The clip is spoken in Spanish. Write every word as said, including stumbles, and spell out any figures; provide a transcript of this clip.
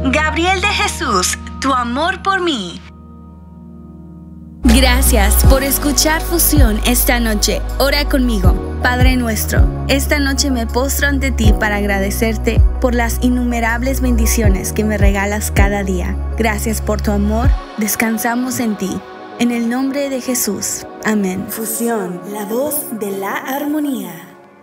Gabriel de Jesús, tu amor por mí. Gracias por escuchar Fusión esta noche. Ora conmigo. Padre nuestro, esta noche me postro ante ti para agradecerte por las innumerables bendiciones que me regalas cada día. Gracias por tu amor. Descansamos en ti. En el nombre de Jesús. Amén. Fusión, la voz de la armonía.